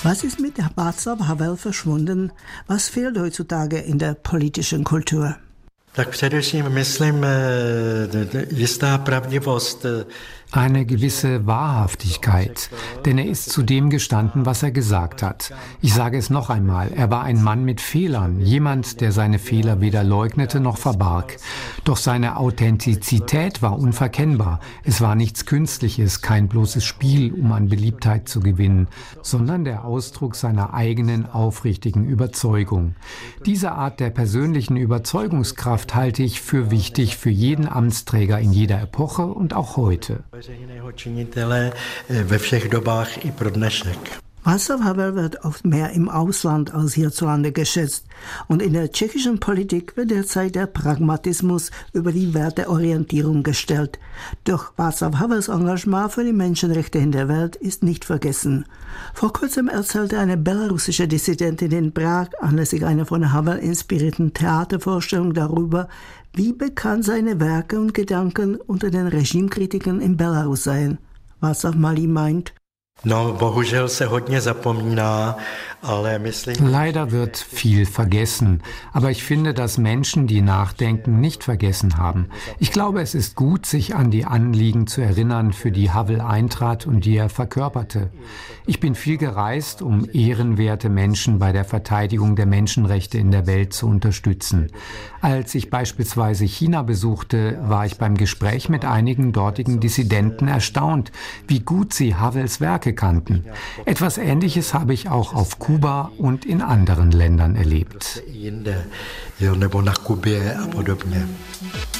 Was ist mit Václav Havel verschwunden? Was fehlt heutzutage in der politischen Kultur? Tak především myslím jistá pravdivost. Eine gewisse Wahrhaftigkeit, denn er ist zu dem gestanden, was er gesagt hat. Ich sage es noch einmal, er war ein Mann mit Fehlern, jemand, der seine Fehler weder leugnete noch verbarg. Doch seine Authentizität war unverkennbar. Es war nichts Künstliches, kein bloßes Spiel, um an Beliebtheit zu gewinnen, sondern der Ausdruck seiner eigenen aufrichtigen Überzeugung. Diese Art der persönlichen Überzeugungskraft halte ich für wichtig für jeden Amtsträger in jeder Epoche und auch heute. Václav Havel wird oft mehr im Ausland als hierzulande geschätzt. Und in der tschechischen Politik wird derzeit der Pragmatismus über die Werteorientierung gestellt. Doch Václav Havels Engagement für die Menschenrechte in der Welt ist nicht vergessen. Vor kurzem erzählte eine belarussische Dissidentin in Prag anlässlich einer von Havel inspirierten Theatervorstellung darüber, wie bekannt seine Werke und Gedanken unter den Regimekritikern in Belarus seien. Václav Malý meint: Leider wird viel vergessen, aber ich finde, dass Menschen, die nachdenken, nicht vergessen haben. Ich glaube, es ist gut, sich an die Anliegen zu erinnern, für die Havel eintrat und die er verkörperte. Ich bin viel gereist, um ehrenwerte Menschen bei der Verteidigung der Menschenrechte in der Welt zu unterstützen. Als ich beispielsweise China besuchte, war ich beim Gespräch mit einigen dortigen Dissidenten erstaunt, wie gut sie Havels Werke kannten. Etwas Ähnliches habe ich auch auf Kuba und in anderen Ländern erlebt.